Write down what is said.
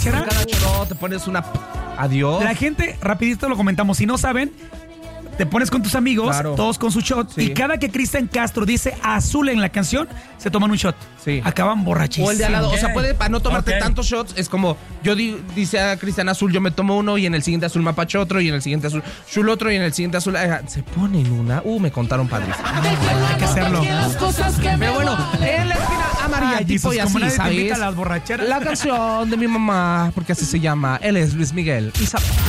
Con cada shot te pones una... Adiós. La gente, rapidito lo comentamos, si no saben, te pones con tus amigos, Claro. todos con su shot, Sí. y cada que Cristian Castro dice azul en la canción, se toman un shot. Sí. Acaban borrachísimos. O el de al lado. O sea, Ok. puede, para no tomarte Ok. tantos shots, es como, dice a Cristian azul, yo me tomo uno, y en el siguiente azul Mapache otro, y en el siguiente azul Shul otro, y en el siguiente azul... se ponen una... me contaron padrísimo. Hay que hacerlo. Pero bueno, en la esquina amarilla, Ay, tipo Jesus, y como así, nadie te invita ¿sabes? a las borracheras. La canción de mi mamá, porque así se llama. Él es Luis Miguel. Isabel.